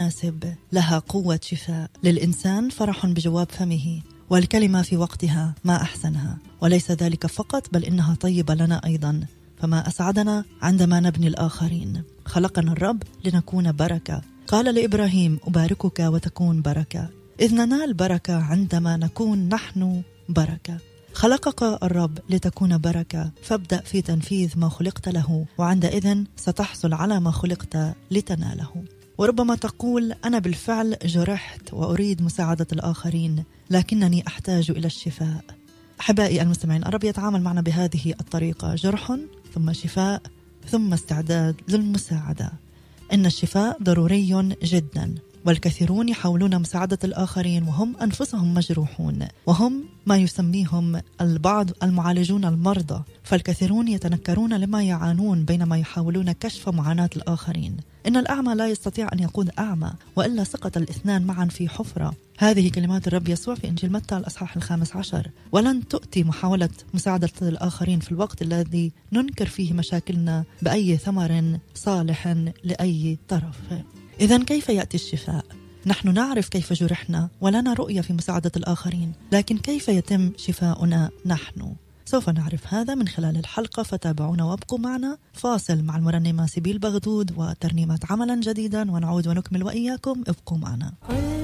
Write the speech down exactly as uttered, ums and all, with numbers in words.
المناسب لها قوة شفاء. للإنسان فرح بجواب فمه، والكلمة في وقتها ما أحسنها. وليس ذلك فقط، بل إنها طيبة لنا أيضا. فما أسعدنا عندما نبني الآخرين. خلقنا الرب لنكون بركة. قال لإبراهيم: أباركك وتكون بركة. إذ ننال بركة عندما نكون نحن بركة. خلقك الرب لتكون بركة، فابدأ في تنفيذ ما خلقت له، وعندئذ ستحصل على ما خلقت لتناله. وربما تقول: أنا بالفعل جرحت وأريد مساعدة الآخرين، لكنني أحتاج إلى الشفاء. أحبائي المستمعين، الرب يتعامل معنا بهذه الطريقة: جرح ثم شفاء ثم استعداد للمساعدة. إن الشفاء ضروري جدا، والكثيرون يحاولون مساعدة الآخرين وهم أنفسهم مجروحون، وهم ما يسميهم البعض المعالجون المرضى. فالكثيرون يتنكرون لما يعانون بينما يحاولون كشف معاناة الآخرين. إن الأعمى لا يستطيع أن يقود أعمى، وإلا سقط الاثنان معا في حفرة. هذه كلمات الرب يسوع في إنجيل متى الأصحاح الخامس عشر. ولن تؤتي محاولة مساعدة الآخرين في الوقت الذي ننكر فيه مشاكلنا بأي ثمر صالح لأي طرف. إذن كيف يأتي الشفاء؟ نحن نعرف كيف جرحنا ولنا رؤية في مساعدة الآخرين، لكن كيف يتم شفاؤنا نحن؟ سوف نعرف هذا من خلال الحلقة، فتابعونا وابقوا معنا. فاصل مع المرنمة سبيل بغدود وترنيمة عملا جديدا، ونعود ونكمل وإياكم. ابقوا معنا.